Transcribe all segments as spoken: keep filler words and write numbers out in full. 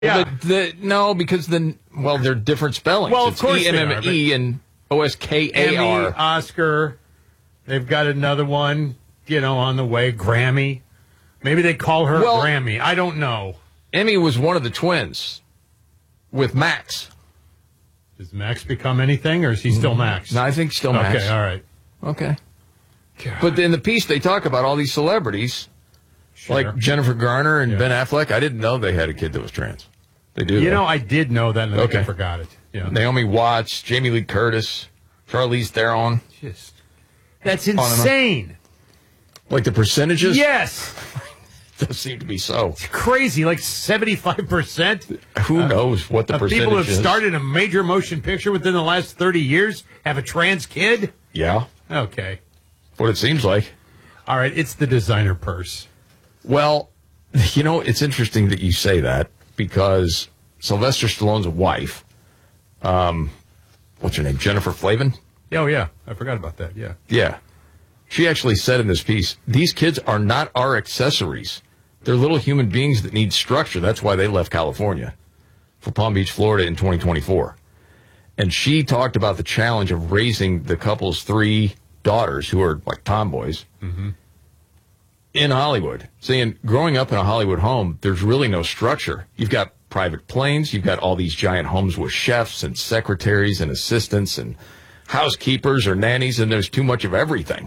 Yeah. The, the, no, because the well, they're different spellings. Well, of it's course E M M E and O S K A R. Emmy, Oscar. They've got another one, you know, on the way. Grammy. Maybe they call her well, Grammy. I don't know. Emmy was one of the twins with Max. Does Max become anything, or is he still Max? No, I think still Max. Okay, all right. Okay. God. But in the piece, they talk about all these celebrities, Sure. like Jennifer Garner and Yeah. Ben Affleck. I didn't know they had a kid that was trans. They do. You though. know, I did know that, and I Okay. think I forgot it. Yeah. Naomi Watts, Jamie Lee Curtis, Charlize Theron. Just, that's insane. Like the percentages? Yes. Does seem to be so. It's crazy, like seventy-five percent. Who knows what the Of percentage people who have is? started a major motion picture within the last thirty years have a trans kid? Yeah. Okay. What it seems like. All right, it's the designer purse. Well, you know, it's interesting that you say that because Sylvester Stallone's wife, um, what's her name, Jennifer Flavin? Oh, yeah. I forgot about that, yeah. Yeah. She actually said in this piece, these kids are not our accessories. They're little human beings that need structure. That's why they left California for Palm Beach, Florida in twenty twenty-four. And she talked about the challenge of raising the couple's three daughters, who are like tomboys, mm-hmm. in Hollywood, saying growing up in a Hollywood home, there's really no structure. You've got private planes. You've got all these giant homes with chefs and secretaries and assistants and housekeepers or nannies, and there's too much of everything.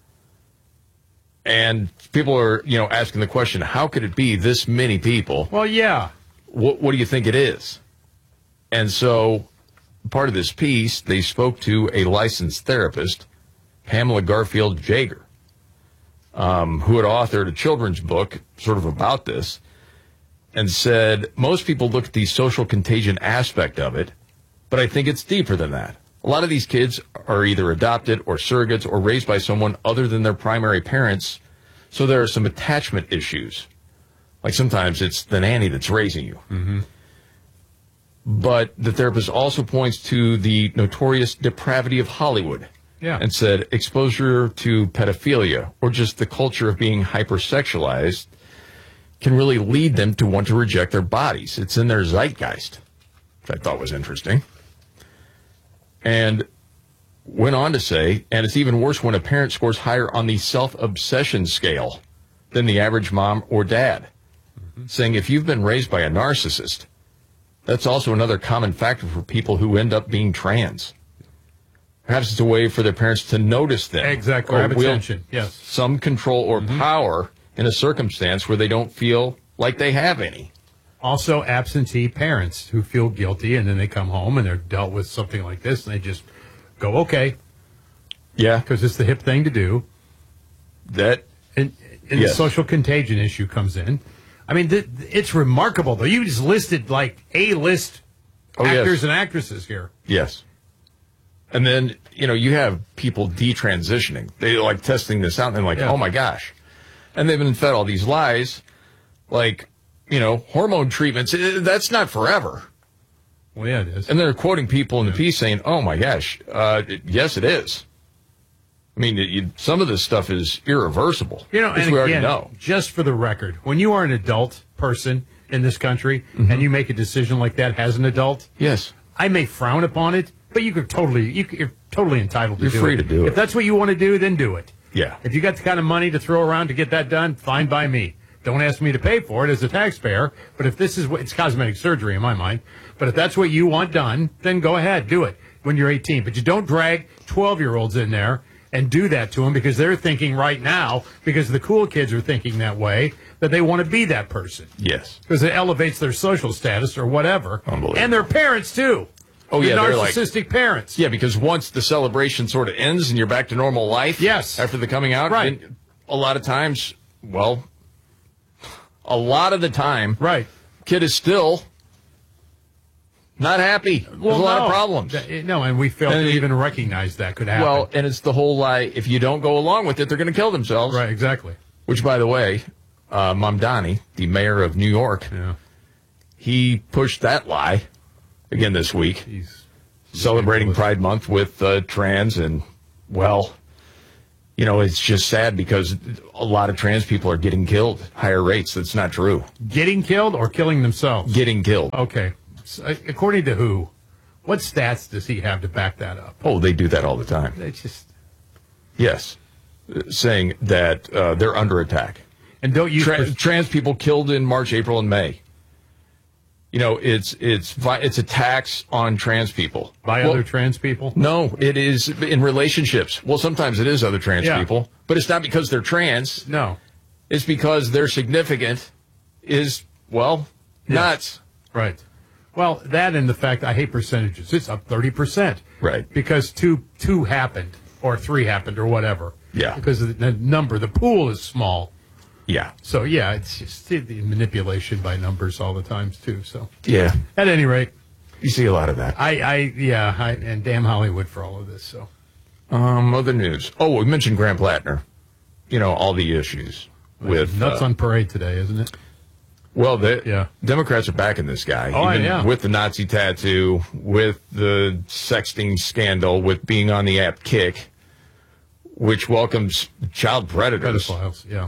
And people are, you know, asking the question, how could it be this many people? Well, yeah. What, what do you think it is? And so part of this piece, they spoke to a licensed therapist, Pamela Garfield Jager, um, who had authored a children's book sort of about this, and said, most people look at the social contagion aspect of it, but I think it's deeper than that. A lot of these kids are either adopted or surrogates or raised by someone other than their primary parents, so there are some attachment issues. Like sometimes it's the nanny that's raising you. Mm-hmm. But the therapist also points to the notorious depravity of Hollywood. Yeah. And said exposure to pedophilia or just the culture of being hypersexualized can really lead them to want to reject their bodies. It's in their zeitgeist, which I thought was interesting. And went on to say, and it's even worse when a parent scores higher on the self-obsession scale than the average mom or dad. Mm-hmm. Saying if you've been raised by a narcissist, that's also another common factor for people who end up being trans. Perhaps it's a way for their parents to notice them. Exactly. Or Have wield attention. Yes. some control or mm-hmm. power in a circumstance where they don't feel like they have any. Also, absentee parents who feel guilty, and then they come home and they're dealt with something like this, and they just go, okay. Yeah. Because it's the hip thing to do. That, And, and yes. the social contagion issue comes in. I mean, th- it's remarkable, though. You just listed, like, A-list Oh, actors yes. and actresses here. yes. And then, you know, you have people detransitioning. They like testing this out and they're like, Yeah. oh my gosh. And they've been fed all these lies, like, you know, hormone treatments. eh, That's not forever. Well, yeah, it is. And they're quoting people in the piece saying, oh my gosh, uh, yes, it is. I mean, you, some of this stuff is irreversible. You know, which and we already again, know. just for the record, when you are an adult person in this country Mm-hmm. and you make a decision like that as an adult, Yes. I may frown upon it, but you could totally, you, you're totally entitled to You're do it. free to do it. If that's what you want to do, then do it. Yeah. If you got the kind of money to throw around to get that done, fine by me. Don't ask me to pay for it as a taxpayer, but if this is what, it's cosmetic surgery in my mind, but if that's what you want done, then go ahead, do it when you're eighteen. But you don't drag twelve-year-olds in there and do that to them because they're thinking right now, because the cool kids are thinking that way, that they want to be that person. Yes. Because it elevates their social status or whatever. Unbelievable. And their parents, too. Oh, the yeah, they're like- narcissistic parents. Yeah, because once the celebration sort of ends and you're back to normal life, Yes. after the coming out, Right. then a lot of times, well, a lot of the time, Right. kid is still not happy. There's a lot no. of problems. Th- No, and we failed And to it- even recognize that could happen. Well, and it's the whole lie, if you don't go along with it, they're going to kill themselves. right, exactly. Which, by the way, uh, Mamdani, the mayor of New York, Yeah. he pushed that lie again this week, He's celebrating ridiculous. Pride Month with uh, trans and, well, you know, it's just sad because a lot of trans people are getting killed, higher rates. That's not true. Getting killed or killing themselves? Getting killed. Okay. So, according to who? What stats does he have to back that up? Oh, they do that all the time. They just... Yes. Uh, saying that uh, they're under attack. And don't use... Tra- pers- trans people killed in March, April, and May. You know, it's it's vi- it's attacks on trans people. By well, other trans people? No, it is in relationships. Well, sometimes it is other trans Yeah. people, but it's not because they're trans. No. It's because their significant is, well, Yes. nuts. Right. Well, that and the fact I hate percentages. It's up thirty percent. Right. Because two two happened, or three happened, or whatever. Yeah. Because of the number, the pool is small. Yeah. So, yeah, it's just the manipulation by numbers all the times, too. So, Yeah. at any rate, You see a lot of that. I, I yeah, I, and damn Hollywood for all of this. So, Um, other news. Oh, we mentioned Graham Plattner. You know, all the issues with nuts uh, on parade today, isn't it? Well, the Yeah. Democrats are backing this guy, Oh, even yeah. with the Nazi tattoo, with the sexting scandal, with being on the app Kick, which welcomes child predators. Pedophiles, yeah.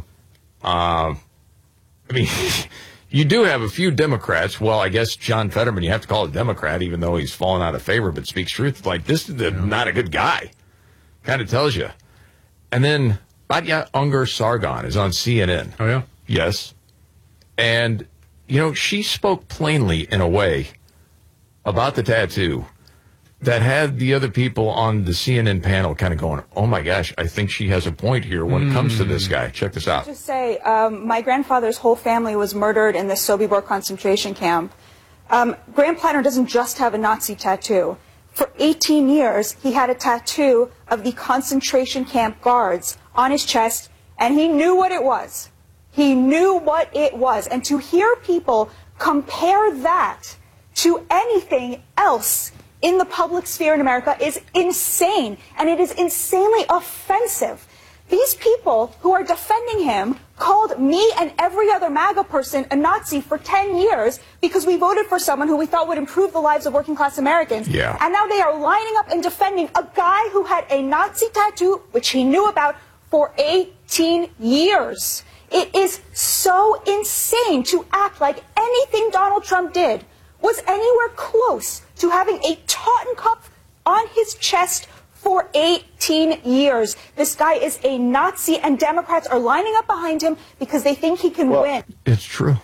I mean, you do have a few Democrats. Well, I guess John Fetterman, you have to call a Democrat, even though he's fallen out of favor, but speaks truth. Like, this is the, not a good guy. Kind of tells you. And then Batya Ungar Sargon is on C N N. Oh, yeah? Yes. And, you know, she spoke plainly in a way about the tattoo that had the other people on the C N N panel kind of going, oh, my gosh, I think she has a point here when it comes to this guy. Check this out. Just say, um, my grandfather's whole family was murdered in the Sobibor concentration camp. Um, Graham Plattner doesn't just have a Nazi tattoo. For eighteen years, he had a tattoo of the concentration camp guards on his chest, and he knew what it was. He knew what it was. And to hear people compare that to anything else in the public sphere in America is insane, and it is insanely offensive. These people who are defending him called me and every other MAGA person a Nazi for ten years because we voted for someone who we thought would improve the lives of working class Americans. Yeah. And now they are lining up and defending a guy who had a Nazi tattoo, which he knew about, for eighteen years. It is so insane to act like anything Donald Trump did was anywhere close to having a Totenkopf on his chest for eighteen years. This guy is a Nazi, and Democrats are lining up behind him because they think he can Well, win. It's true.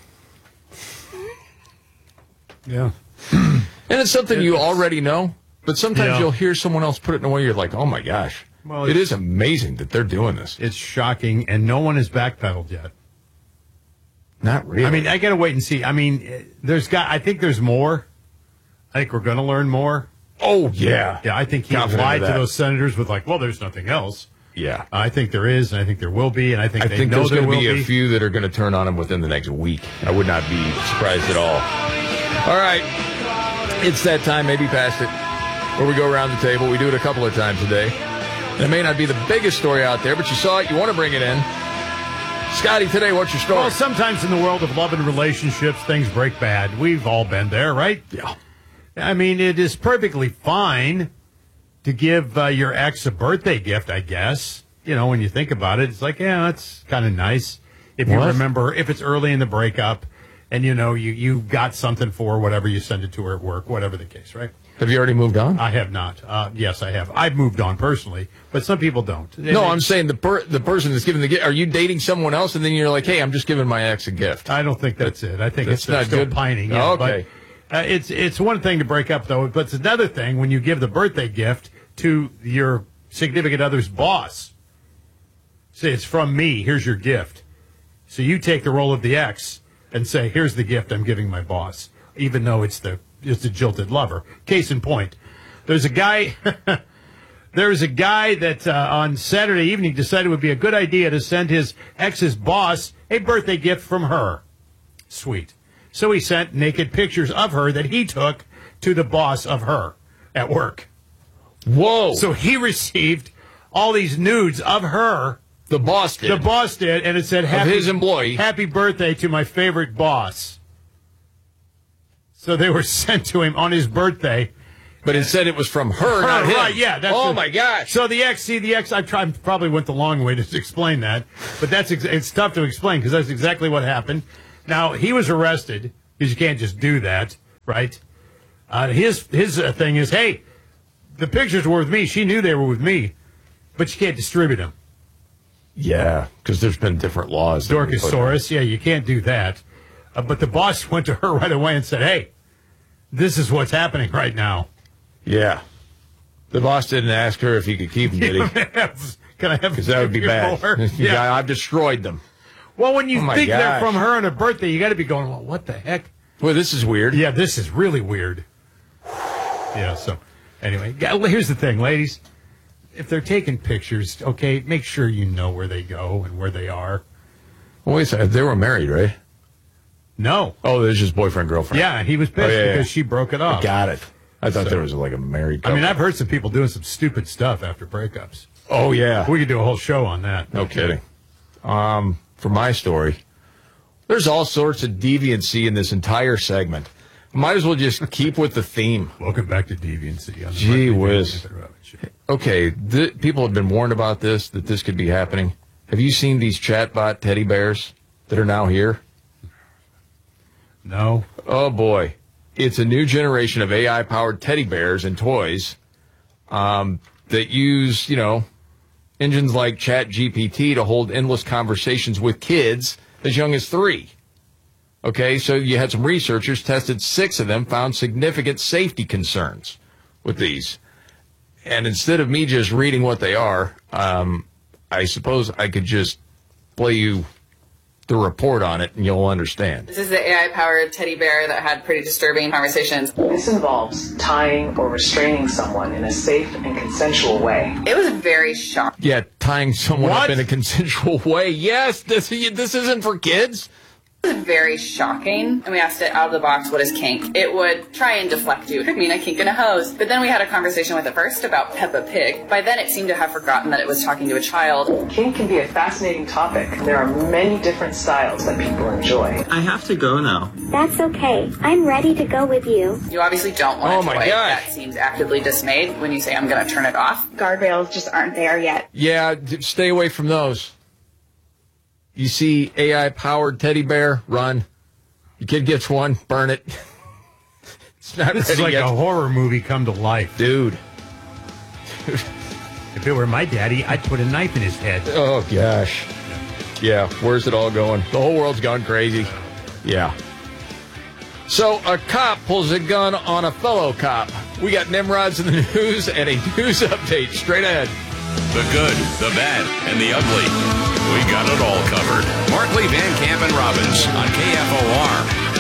Yeah. And it's something you already know, but sometimes Yeah. you'll hear someone else put it in a way you're like, oh, my gosh. Well, it it's- is amazing that they're doing this. It's shocking, and no one has backpedaled yet. Not really. I mean, I got to wait and see. I mean, eh, there's got. I think there's more. I think we're going to learn more. oh, yeah. Yeah, I think he Confident lied of to that. those senators with like, well, there's nothing else. Yeah. I think there is, and I think there will be, and I think I they think know there's there going to will be be. a few that are going to turn on him within the next week. I would not be surprised at all. All right. It's that time, maybe past it, where we go around the table. We do it a couple of times a day. And it may not be the biggest story out there, but you saw it. You want to bring it in. Scotty, today, what's your story? Well, sometimes in the world of love and relationships, things break bad. We've all been there, right? Yeah. I mean, it is perfectly fine to give uh, your ex a birthday gift, I guess. You know, when you think about it, it's like, yeah, that's kind of nice. If you What? remember, if it's early in the breakup and, you know, you, you got something for her, whatever, you send it to her at work, whatever the case, right? Have you already moved on? I have not. Uh, yes, I have. I've moved on personally, but some people don't. No, I'm saying the per- the person that's giving the gift. Are you dating someone else, and then you're like, "Hey, I'm just giving my ex a gift"? I don't think that's it. I think That's it's they're not still good? pining. Yeah, Oh, okay. But, uh, it's it's one thing to break up though, but it's another thing when you give the birthday gift to your significant other's boss. Say it's from me. Here's your gift. So you take the role of the ex and say, "Here's the gift I'm giving my boss," even though it's the it's the jilted lover. Case in point, there's a guy. There's a guy that uh, on Saturday evening decided it would be a good idea to send his ex's boss a birthday gift from her. Sweet. So he sent naked pictures of her that he took to the boss of her at work. Whoa! So he received all these nudes of her. the boss did. The boss did, and it said, happy, his employee. happy birthday to my favorite boss. So they were sent to him on his birthday, But instead it was from her, Her, not him. right, yeah, that's oh, the- my gosh. So the ex, see, the ex, I tried, probably went the long way to explain that, but that's ex- it's tough to explain because that's exactly what happened. Now, he was arrested because you can't just do that, right? Uh, his his uh, thing is, hey, the pictures were with me. She knew they were with me, but you can't distribute them. Yeah, because there's been different laws. that we put in. Dorcosaurus, yeah, you can't do that. Uh, but the boss went to her right away and said, hey, this is what's happening right now. Yeah. The boss didn't ask her if he could keep them, did he? Can I have Because that would be bad. Yeah. yeah, I've destroyed them. Well, when you Oh, my think they're gosh. from her on her birthday, you got to be going, well, what the heck? Well, this is weird. Yeah, this is really weird. Yeah, so anyway, yeah, well, here's the thing, ladies. If they're taking pictures, okay, make sure you know where they go and where they are. Well, wait a second. They were married, right? No. Oh, there's just boyfriend, girlfriend. Yeah, he was pissed Oh, yeah, because yeah. she broke it off. Got it. I thought So- there was like a married I couple. mean, I've heard some people doing some stupid stuff after breakups. Oh, yeah. We could do a whole show on that. No kidding. Um, for my story, there's all sorts of deviancy in this entire segment. Might as well just keep with the theme. Welcome back to Deviancy. On the Gee Monthly whiz. Daily Rabbit Show. Okay, th- people have been warned about this, that this could be happening. Have you seen these chatbot teddy bears that are now here? No. Oh, boy. It's a new generation of A I-powered teddy bears and toys um, that use, you know, engines like ChatGPT to hold endless conversations with kids as young as three. Okay, so you had some researchers tested six of them, found significant safety concerns with these. And instead of me just reading what they are, um, I suppose I could just play you the report on it and you'll understand. This is the A I-powered teddy bear that had pretty disturbing conversations. This involves tying or restraining someone in a safe and consensual way. It was very shocking. Yeah, tying someone What? up in a consensual way. Yes, this this isn't for kids. It was very shocking. And we asked it out of the box, what is kink? It would try and deflect you. I mean, a kink in a hose. But then we had a conversation with it first about Peppa Pig. By then it seemed to have forgotten that it was talking to a child. Kink can be a fascinating topic. There are many different styles that people enjoy. I have to go now. That's okay. I'm ready to go with you. You obviously don't want Oh a my toy gosh. that seems actively dismayed when you say, I'm going to turn it off. Guardrails just aren't there yet. Yeah, d- stay away from those. You see A I-powered teddy bear, run. Your kid gets one, burn it. It's not This ready is like yet. a horror movie come to life. Dude. If it were my daddy, I'd put a knife in his head. Oh, gosh. Yeah, where's it all going? The whole world's gone crazy. Yeah. So a cop pulls a gun on a fellow cop. We got Nimrods in the news and a news update straight ahead. The good, the bad, and the ugly. We got it all covered. Markley, Van Camp, and Robbins on K F O R.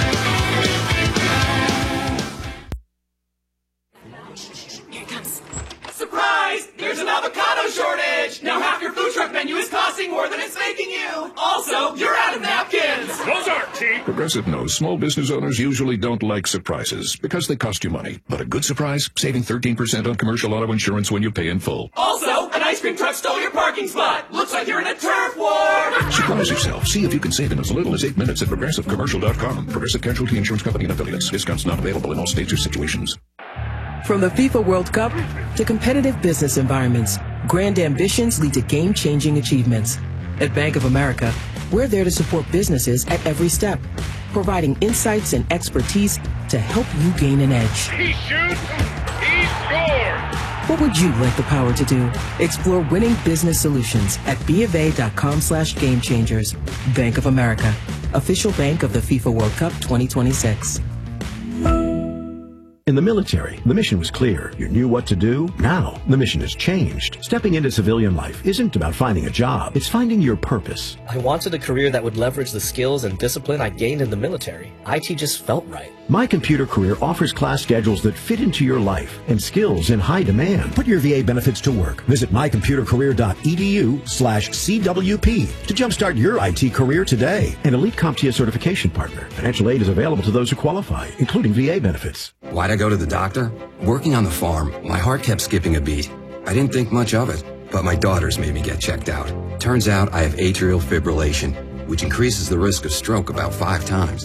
Surprise! There's an avocado shortage! Now half your food truck menu is costing more than it's making you! Also, you're out of napkins! Those aren't cheap. Progressive knows small business owners usually don't like surprises because they cost you money. But a good surprise, saving thirteen percent on commercial auto insurance when you pay in full. Also, an ice cream truck stole your parking spot! Looks like you're in a turf war! Surprise yourself. See if you can save in as little as eight minutes at progressive commercial dot com. Progressive Casualty Insurance Company and affiliates. Discounts not available in all states or situations. From the FIFA World Cup to competitive business environments, grand ambitions lead to game-changing achievements. At Bank of America, we're there to support businesses at every step, providing insights and expertise to help you gain an edge. He shoots, he scores! What would you like the power to do? Explore winning business solutions at bofa.com slash game changers. Bank of America, official bank of the FIFA World Cup twenty twenty-six. In the military, the mission was clear. You knew what to do. Now, the mission has changed. Stepping into civilian life isn't about finding a job. It's finding your purpose. I wanted a career that would leverage the skills and discipline I gained in the military. I T just felt right. My Computer Career offers class schedules that fit into your life and skills in high demand. Put your V A benefits to work. Visit mycomputercareer.edu slash CWP to jumpstart your I T career today. An Elite CompTIA certification partner. Financial aid is available to those who qualify, including V A benefits. Why'd I go to the doctor? Working on the farm, my heart kept skipping a beat. I didn't think much of it, but my daughters made me get checked out. Turns out I have atrial fibrillation, which increases the risk of stroke about five times.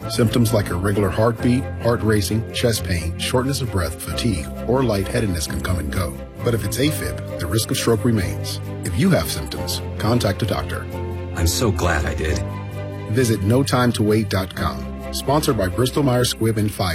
Symptoms like irregular heartbeat, heart racing, chest pain, shortness of breath, fatigue, or lightheadedness can come and go. But if it's AFib, the risk of stroke remains. If you have symptoms, contact a doctor. I'm so glad I did. Visit no time to wait dot com. Sponsored by Bristol Myers Squibb and Pfizer.